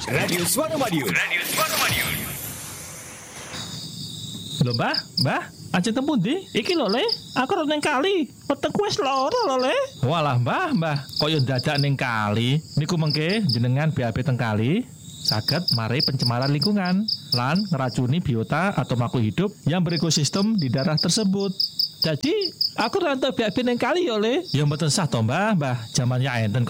Radio Suara Madiun. Lho Mbah, aja temu ndi? Iki lho Le, aku ora ning kali. Wetengku wis lara lho Le. Walah Mbah, kaya dadak ning kali. Niku mengke jenengan BAB teng kali saged mari pencemaran lingkungan lan ngeracuni biota atau makhluk hidup yang berekosistem di daerah tersebut. Jadi, aku ora entuk BAB ning kali ya Le. Ya mboten sah to Mbah, jamannya enten